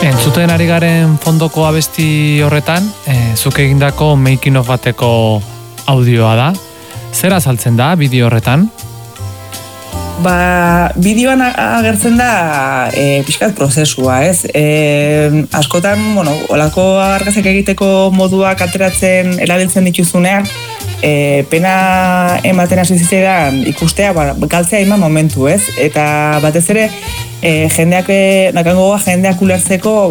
Entzuten ari garen fondoko abesti horretan, zuk egindako making of bateko audioa da. Zer azaltzen da bideo horretan? Bideoan agertzen da pixkat prozesua, ez? Askotan, olako argazek egiteko moduak ateratzen erabiltzen dituzunean, pena ematen hasi zitzaidan ikustea, galtzea ima momentu, ez? Eta batez ere, jendeak ulertzeko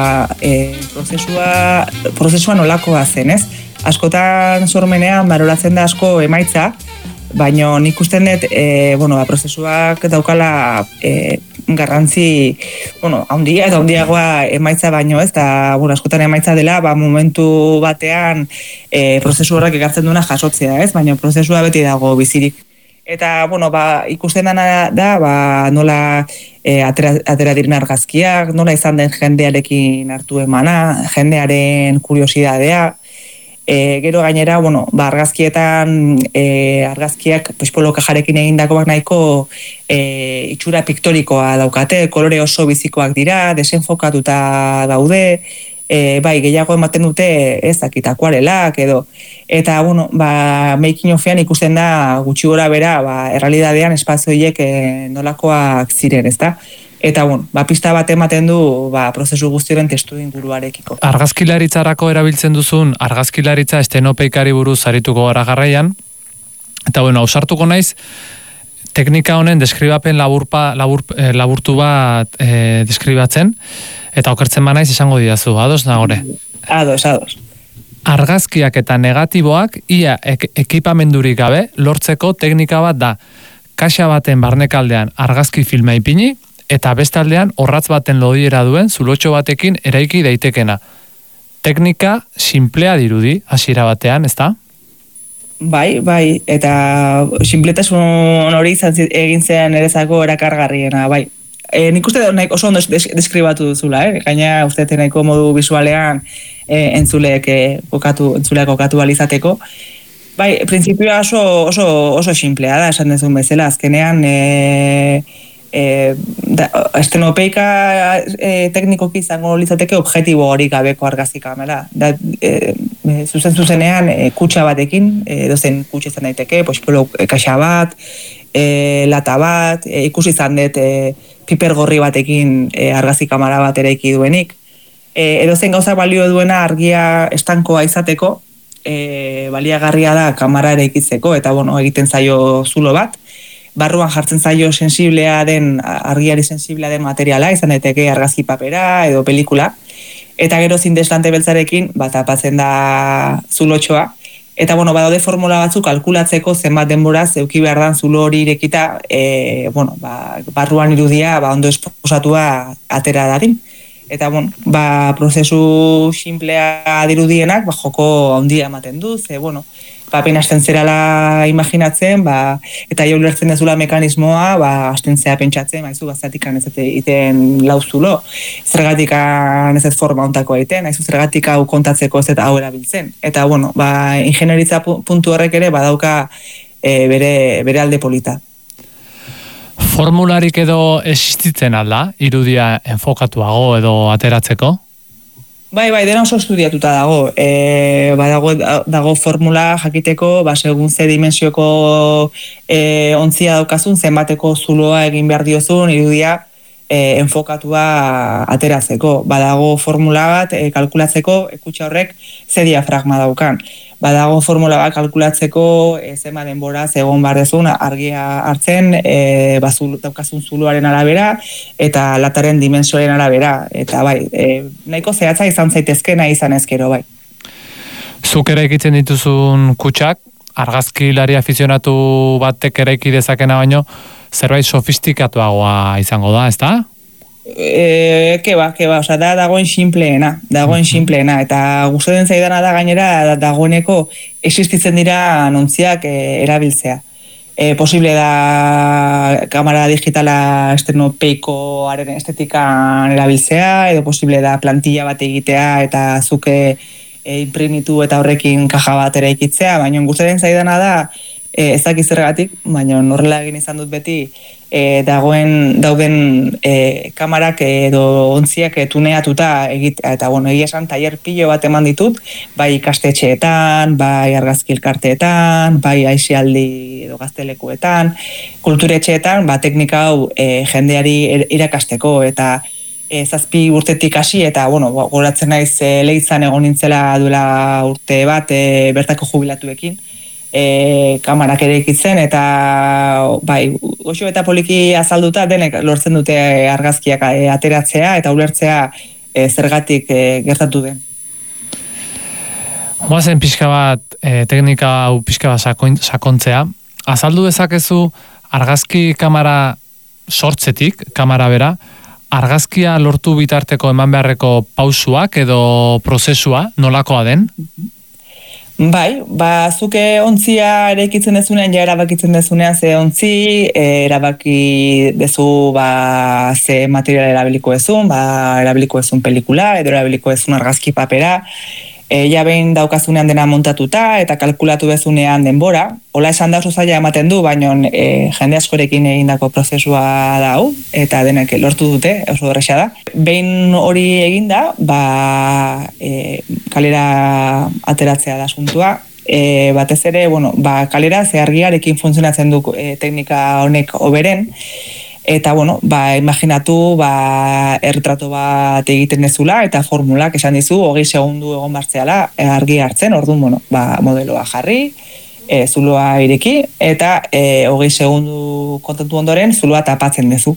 prozesua nolakoa zen, ez? Askotan sormenean baloratzen da asko emaitza, baina nik usten dut, prozesuak daukala garrantzi, handia eta handiagoa emaitza baino, ez? Eta, askotan emaitza dela, momentu batean prozesu horrek ekartzen duena jasotzea, ez? Baina prozesua beti dago bizirik. Eta, ikusten dana da, nola atera diren argazkiak, nola izan den jendearekin hartu emana, jendearen kuriosidadea. Gero gainera, argazkietan, argazkiak Polo Kajarekin egindakoak nahiko itxura piktorikoa daukate, kolore oso bizikoak dira, desenfokatuta daude, gehiago ematen dute ezakit akuarelak edo. Eta, making ofean ikusten da gutxi gora bera, errealidadean espazioiek nolakoak ziren, ezta? Eta, pista bat ematen du prozesu guztioren testu inguruarekiko. Argazkilaritzarako erabiltzen duzun, argazkilaritza estenopeikari buruz arituko gara garraian. Eta, ausartuko naiz, teknika honen deskribapen laburtu bat deskribatzen, eta okertzen ba naiz esango didazu, ados nagore? Ados. Argazkiak eta negatiboak ia ekipamendurik gabe lortzeko teknika bat da. Kaxa baten barnekaldean argazki filma ipini, eta bestaldean orratz baten lodiera duen zulotxo batekin eraiki daitekena. Teknika simplea dirudi, hasiera batean, ezta? Bai, eta sinpletasun hori egin zen erezako erakargarriena, bai. Nik uste oso ondo deskribatu duzula, gaina uste nahiko modu visualean entzuleak kokatu alizateko. Bai, printzipioa oso simplea da, esan dezun bezala, azkenean estenopeika teknikoki izango litzateke objektibo hori gabeko argazki kamera. Zuzenean kutxa batekin, dozen kutxa izan daiteke, Polo kaxa bat, lata bat, ikusi izan dut piper gorri batekin argazki kamera bat eraiki duenik. Edozen gauza balio duena argia estankoa izateko, baliagarria da kamera eraikitzeko, eta egiten zaio zulo bat. Barruan jartzen zaio argiari sensiblea den materiala, izan daiteke argazki papera edo pelikula. Eta gero zindeslante beltzarekin, apatzen da zulotxoa. Eta, badaude formula batzuk kalkulatzeko zenbat denboraz euki behar dan zulo hori irekita, barruan irudia ondo esposatua atera dadin. Eta, prozesu simplea dirudienak, joko handia ematen du, apenas hasten zerala imaginatzen, eta jo ulertzen dezula mekanismoa, hasten zera pentsatzen, zatikan ez iten lauzulo, zergatikan ez forma ontako egiten, zergatik hau kontatzeko ez eta hau erabiltzen. Eta, ingenieritza puntu horrek ere badauka bere alde polita. Formularik edo existitzen alda, irudia enfokatuago edo ateratzeko? Bai, dena oso estudiatuta dago. Dago formula jakiteko, segun ze dimensioko ontzia daukazun, zenbateko zuloa egin behar diozun, irudia enfokatua ateratzeko. Badago formula bat kalkulatzeko, kutxa horrek ze diafragma daukan. Badago formula bat kalkulatzeko zenba denbora egon behar dezun argia hartzen, daukazun zuloaren arabera eta lataren dimensioaren arabera. Eta nahiko zehatza izan zaitezkena izan ezkero, bai. Zuk eraikitzen dituzun kutxak, argazkilari afizionatu batek eraiki dezakena baino, zerbait sofistikatuagoa izango da, ezta? Dagoen simpleena, eta gustatzen zaidana da gainera dagoeneko existitzen dira anontziak erabiltzea. Posible da kamera digitala estenopeikoaren estetikan erabiltzea, edo posible da plantilla bat egitea eta zuke imprimitu eta horrekin kaja bat eraikitzea, baina gustatzen zaidana da ez dakit zergatik, baina horrela egin izan dut beti, dauden kamarak edo ontziak tuneatuta eta egia esan tailer pilo bat eman ditut, bai ikastetxeetan, bai argazki elkarteetan, bai aisialdi edo gaztelekuetan, kulturetxeetan, teknika hau jendeari irakasteko eta zazpi urtetik hasi eta, goratzen naiz Leitzan egon nintzela duela urte bat bertako jubilatuekin, kamarak ere ikitzen eta bai, goxo eta poliki azalduta denek lortzen dute argazkiak ateratzea eta ulertzea zergatik gertatu den. Goazen pixka bat, teknika hau pixka bat sakontzea. Azaldu dezakezu argazki kamera sortzetik, kamera bera, argazkia lortu bitarteko eman beharreko pausuak edo prozesua nolakoa den? Bai, zuke ontzia eraikitzen dezunean, ja erabakitzen dezunean ze ontzi, erabaki dezu ze material erabiliko ezun, erabiliko ezun pelikula, edo erabiliko ezun argazki papera, ja behin daukazunean dena montatuta eta kalkulatu bezunean denbora. Hola esan da oso zaila ematen du, baina jende askorekin egindako prozesua da hau, eta denek lortu dute, oso erresa da. Behin hori eginda, kalera ateratzea da asuntua. Batez ere, kalera ze argiarekin funtzionatzen du teknika honek hoberen, eta, imaginatu, erretrato bat egiten dezula, eta formulak esan dizu, 20 segundu egon bartzeala, argi hartzen, orduan, modeloa jarri, zuloa ireki, eta 20 segundu kontatu ondoren, zuloa tapatzen dezu.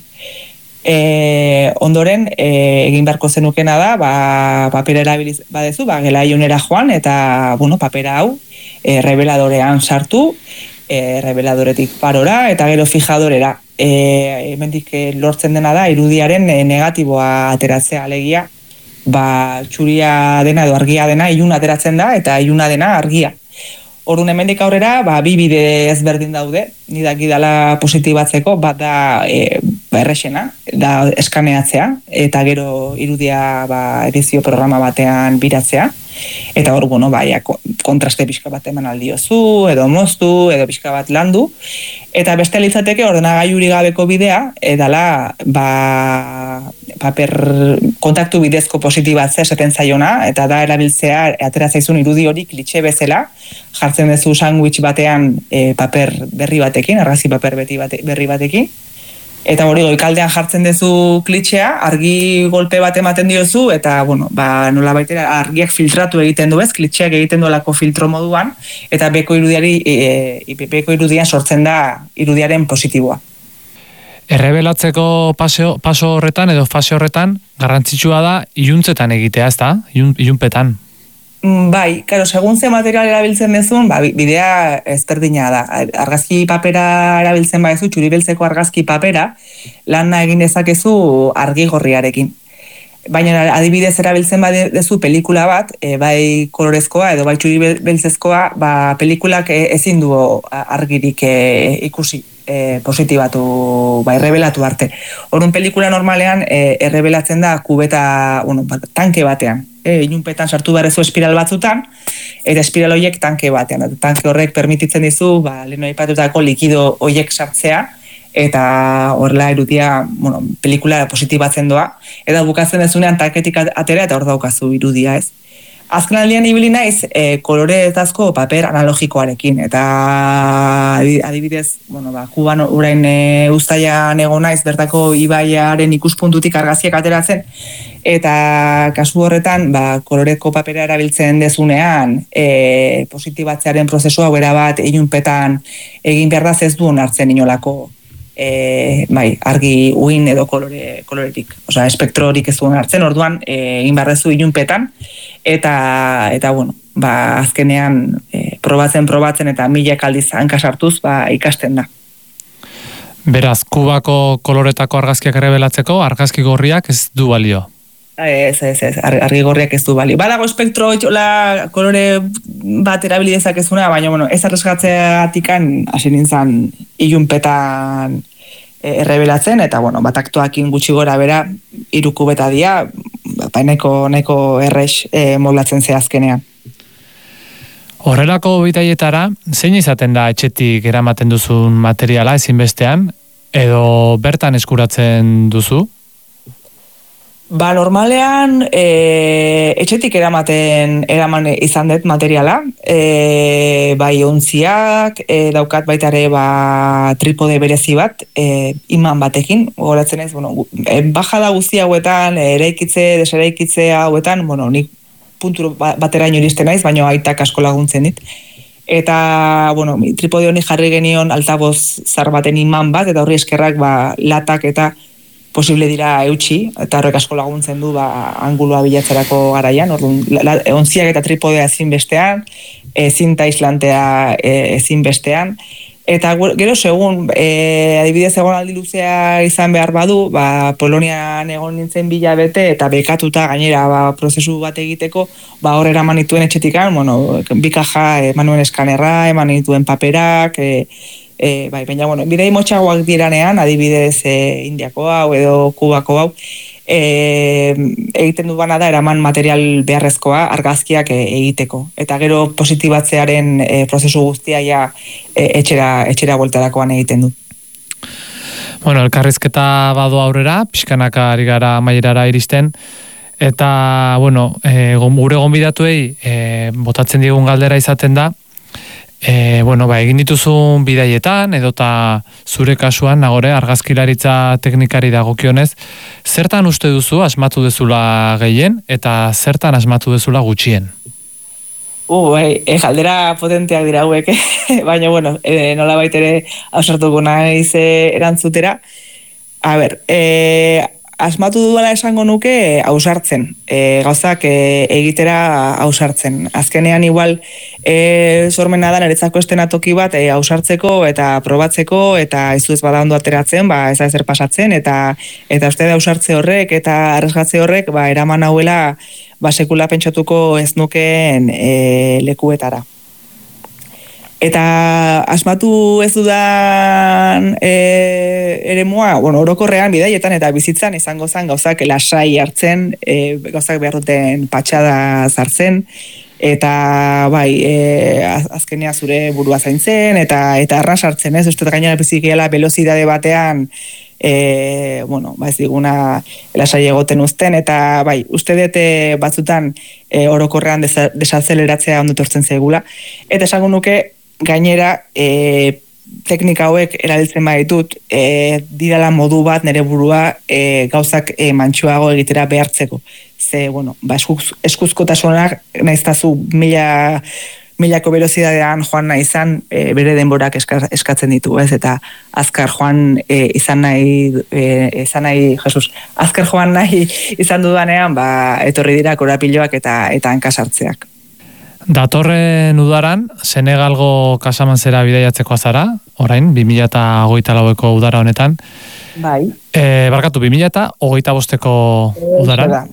Ondoren, egin beharko zenukena da, papera erabiliz badezu, gelaionera joan, eta, papera hau, rebeladorean sartu, rebeladoretik parora, eta gero fijadorera. Hemendik lortzen dena da irudiaren negatiboa ateratzea, alegia txuria dena edo argia dena ilun ateratzen da eta iluna dena argia. Orduan hemendik aurrera bi bide ezberdin daude, ni dakidala positibatzeko, bat da errexena, da eskaneatzea eta gero irudia edizio programa batean biratzea. Eta hor, kontraste pixka bat eman aldiozu, edo moztu, edo pixka bat landu. Eta beste litzateke ordenagailuri gabeko bidea, edala paper kontaktu bidezko positibatzea esaten zaiona, eta da erabiltzea atera zaizun irudi hori klitxe bezala, jartzen duzu sandwich batean paper berri batekin, argazki paper berri batekin. Eta hori goikaldean jartzen duzu klitxea, argi golpe bat ematen diozu, eta, nola baitera argiak filtratu egiten du ez, klitxeak egiten duelako filtro moduan, eta beko irudian sortzen da irudiaren positiboa. Errebelatzeko paso horretan edo fase horretan, garrantzitsua da iluntzetan egitea, ez da? Ilunpetan. Bai, karo, segun ze material erabiltzen dezun, bidea ezberdina da. Argazki papera erabiltzen badezu, txuribeltzeko argazki papera, lana egin dezakezu argi gorriarekin. Baina adibidez erabiltzen badezu pelikula bat, bai kolorezkoa edo bai txuribeltzezkoa, pelikulak ezin du argirik ikusi. Positibatu, errebelatu arte. Orduan pelikula normalean errebelatzen da kubeta, tanke batean. Ilunpetan sartu beharrezu espiral batzutan, eta espiral horiek tanke batean. Tanke horrek permititzen dizu, leheno aipatutako likido horiek sartzea, eta horrela irudia, pelikula positibatzen doa, eta bukatzen dezunean tanketik atera, eta hor daukazu irudia ez. Azken aldian ibili naiz, koloretazko paper analogikoarekin, eta adibidez, Kuban orain uztailan egon naiz bertako ibaiaren ikuspuntutik argazkiak ateratzen, eta kasu horretan, koloreko papera erabiltzen dezunean, positibatzearen prozesua bera bat ilunpetan egin behar da ez duen hartzen inolako argi uin edo koloretik, espektrorik ez duen hartzen, orduan egin beharrezu ilunpetan, eta azkenean probatzen eta milak aldiz hankasartuz ikasten da. Beraz, Kubako koloretako argazkiak errebelatzeko, argazki gorriak ez du balio? Ez, argi gorriak ez du balio. Badago espektro kolore bat erabili dezakezuna, baina ez arrezgatzeatikan hasi nintzen ilunpetan errebelatzen, eta aktuakin gutxi gora bera, 3 kubeta dira, nahiko errex moldatzen ze azkenean. Horrelako bidaietara, zein izaten da etxetik eramaten duzun materiala ezinbestean, edo bertan eskuratzen duzu? Normalean, etxetik eraman izan dut materiala, bai ontziak, daukat baita ere tripode berezi bat, iman batekin, gogoratzen ez, bajada guzti hauetan, deseraikitze hauetan, nik puntu bateraino iristen naiz, baina aitak asko laguntzen dit. Eta, tripode honi jarri genion altaboz zar baten iman bat, eta horri eskerrak latak eta posible dira eutxi, eta horrek asko laguntzen du anguloa bilatzerako garaian, ontziak eta tripodea ezinbestean, zinta aislantea ezinbestean, eta gero segun, adibidez egon aldi luzea izan behar badu, Polonian egon nintzen 2 hilabete, eta bekatuta gainera prozesu bat egiteko, hor eraman nituen etxetikan, 2 kaja eman nuen eskanerra, eman nituen paperak, baina, bidei motxagoak diranean, adibidez Indiako hau edo Kubako hau, egiten du bana da eraman material beharrezkoa argazkiak egiteko. Eta gero positibatzearen prozesu guztia etxera bueltarakoan egiten du. Elkarrizketa badu aurrera, pixkanaka ari gara amaierara iristen, eta, gure gonbidatuei botatzen digun galdera izaten da, egin dituzun bidaietan, edota zure kasuan, nagore, argazkilaritza teknikari dagokionez, zertan uste duzu asmatu dezula gehien, eta zertan asmatu dezula gutxien? Galdera potenteak dira hauek, baina, nola baitere ausartuko naiz erantzutera. Asmatu duela esango nuke ausartzen, gauzak egitera ausartzen. Azkenean igual sormena da niretzako estenatoki bat ausartzeko eta probatzeko eta izu ez bada ondo ateratzen, ez da ezer pasatzen eta uste da ausartze horrek eta arrezgatze horrek eraman hauela sekula pentsatuko ez nukeen lekuetara. Eta asmatu ez dudan eremua, orokorrean bidaietan eta bizitzan izango zen gauzak lasai hartzen, gauzak behar duten patxada zartzen, eta azkenea zure burua zaintzen, eta arras hartzen, ez? Uste gainera bizikela velozidade batean, ez diguna lasai egoten uzten, eta uste dute batzutan orokorrean desazeleratzea ondo tortzen zaigula, eta esango nuke, gainera, teknika hauek erabiltzen baditut, dirala modu bat nire burua gauzak mantxuago egitera behartzeko. Ze, eskuzkotasunak naiztazu milako velozidadean joan nahi izan, bere denborak eskatzen ditu, ez? Eta azkar joan izan nahi, Jesus, azkar joan nahi izan dudanean, etorri dira korapiloak eta hankasartzeak. Datorren udaran, Senegalgo Casamantzera bidaiatzeko azara, orain, 2024ko udara honetan. Bai. Barkatu, 2025ko udaran.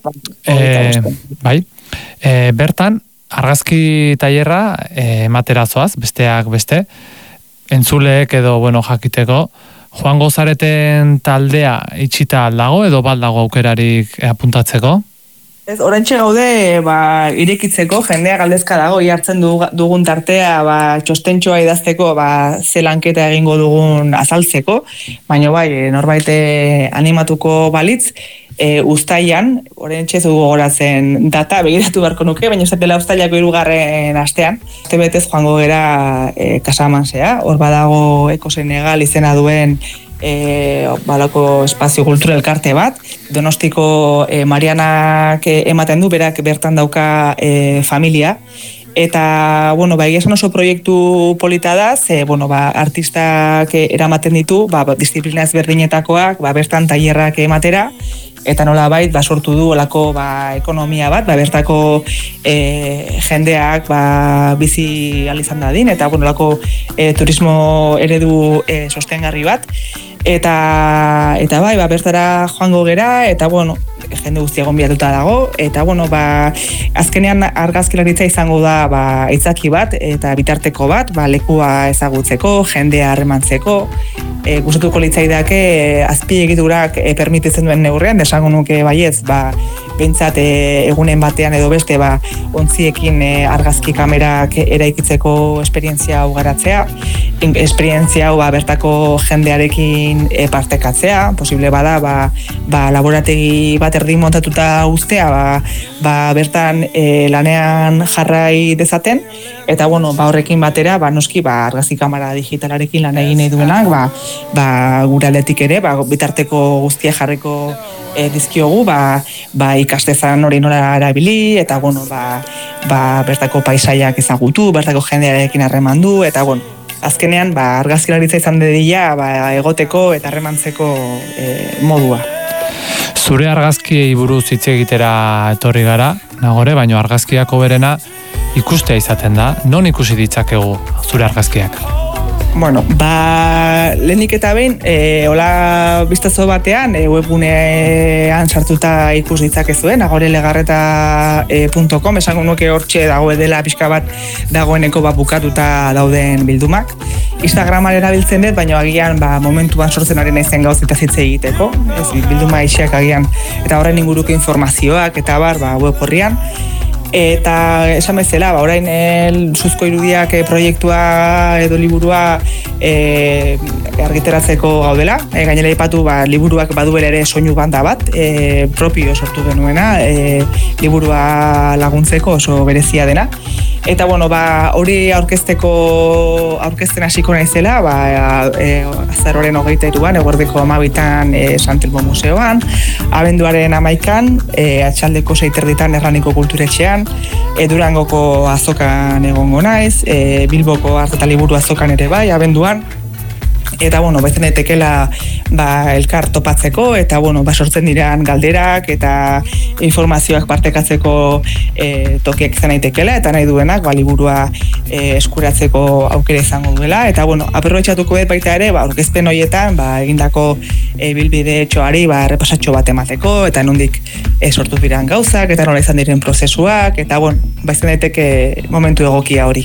Bertan, argazki tailerra ematerazoaz, besteak beste, entzuleek edo, jakiteko, joango zareten taldea itxita aldago edo baldago aukerarik apuntatzeko? Oraintxe gaude irekitzeko, jendea galdezka dago, hartzen dugun tartea txostentxoa idazteko ze lanketa egingo dugun azaltzeko, baina norbait animatuko balitz, uztailan, oraintxe ez dugu gogoratzen data, begiratu beharko nuke, baina ez dela uztailako 3. astean, betez joango gera Casamantzea, hor badago Eko Senegal izena duen balako espazio kultura elkarte bat, Donostiko Marianak ematen du, berak bertan dauka familia, eta, esan oso proiektu polita da, artistak eramaten ditu, disiplina ezberdinetakoak, bertan tailerrak ematera, eta nolabait sortu du olako ekonomia bat, bertako jendeak bizi alizan dadin, eta olako turismo eredu sostengarri bat, eta bertara joango gera, eta jende guztia gonbidatuta dago, eta azkenean argazkilaritza izango da aitzaki bat, eta bitarteko bat, lekua ezagutzeko, jendea harremantzeko, gustatuko litzaidake azpiegiturak permititzen duen neurrean, desango nuke baietz, behintzat egunen batean edo beste ontziekin argazki kamerak eraikitzeko esperientzia hau garatzea, esperientzia hau bertako jendearekin partekatzea, posible bada laborategi bat erdi montatuta uztea, bertan lanean jarrai dezaten, eta horrekin batera, noski argazki kamera digitalarekin lan egin nahi duenak, gure aldetik ere, bitarteko guztia jarriko dizkiogu, ikastezan hori nola erabili, eta bertako paisaiak ezagutu, bertako jendearekin harremandu, eta azkenean argazkilaritza izan dedila egoteko eta harremantzeko modua. Zure argazkiei buruz hitz egitera etorri gara, Nagore, baina argazkiako berena ikustea izaten da. Non ikusi ditzakegu zure argazkiak? Lehenik eta behin, hola biztazo batean, webgunean sartuta ikus ditzakezuen, nagorelegarreta.com, esango nuke hortxe dago dela pixka bat dagoeneko bukatuta dauden bildumak. Instagraman erabiltzen dut, baina agian momentuan sortzen ari naizen gauzita zitze egiteko, bilduma isiak agian, eta horren inguruko informazioak, eta web horrian. Eta esan bezala, orain suzko irudiak proiektua edo liburua argiteratzeko gaudela. Gainera aipatu liburuak baduela ere soinu banda bat, propio sortu genuena, liburua laguntzeko oso berezia dena. Eta hori aurkezten hasiko naizela, azaroaren 23an, eguerdeko 12an Sant Elmo Museoan, abenduaren 11an, atxaldeko 6:30 Erraniko Kulturetxean, Durangoko azokan egongo naiz, Bilboko Arte eta Liburu azokan ere bai, abenduan, eta bezen etekela elkar topatzeko, eta sortzen diran galderak eta informazioak partekatzeko tokiak izan daitekela, eta nahi duenak liburua eskuratzeko aukera izango duela, eta aprobetxatuko dut baita ere, aurkezpen horietan egindako bilbide etxoari repasatxo bat emateko, eta nondik sortu diran gauzak, eta nola izan diren prozesuak, eta bezen daiteke momentu egokia hori.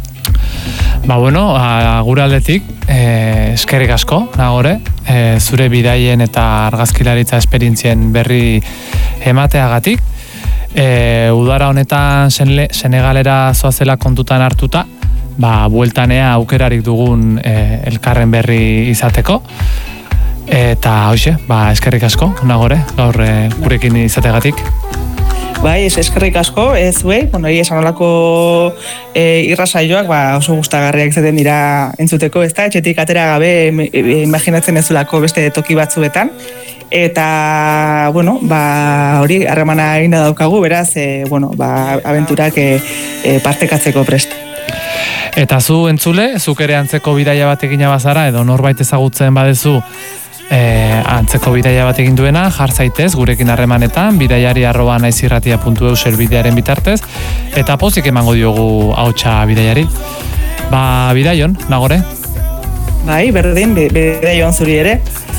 Gure aldetik, eskerrik asko, Nagore, zure bidaien eta argazkilaritza esperientzien berri emateagatik. Udara honetan Senegalera zoazela kontutan hartuta, bueltanea aukerarik dugun elkarren berri izateko. Eta hoxe, eskerrik asko, Nagore, gaur gurekin izategatik. Eskerrik asko, zuei, esan olako irrasaioak oso gustagarriak izaten dira entzuteko, ez da, etxetik atera gabe imaginatzen ez zulako beste toki batzuetan, eta, hori harremana eginda daukagu, beraz, abenturak partekatzeko prest. Eta zu entzule, zuk ere antzeko bidaia bat egina bazara, edo norbait ezagutzen badezu, antzeko bidaia bat egin duena, jar zaitez gurekin harremanetan, bidaiari@naizirratia.eu serbidearen bitartez, eta pozik emango diogu ahotsa bidaiari. Bidaion, Nagore? Berdin, bidaion zuri ere.